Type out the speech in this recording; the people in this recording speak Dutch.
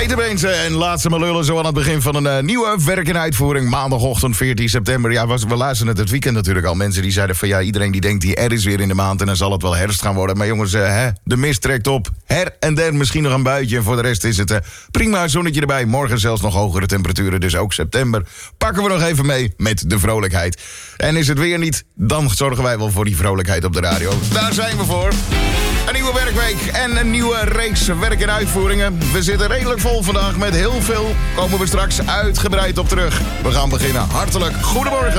Peter Beense en laat ze maar lullen zo aan het begin van een nieuwe werk in uitvoering. Maandagochtend 14 september. Ja, we luisteren het weekend natuurlijk al. Mensen die zeiden van ja, iedereen die denkt die er is weer in de maand en dan zal het wel herfst gaan worden. Maar jongens, de mist trekt op. Her en der misschien nog een buitje. En voor de rest is het prima, zonnetje erbij. Morgen zelfs nog hogere temperaturen, dus ook september. Pakken we nog even mee met de vrolijkheid. En is het weer niet, dan zorgen wij wel voor die vrolijkheid op de radio. Daar zijn we voor. Een nieuwe werkweek en een nieuwe reeks werk- en uitvoeringen. We zitten redelijk vol vandaag met heel veel. Komen we straks uitgebreid op terug. We gaan beginnen. Hartelijk goedemorgen.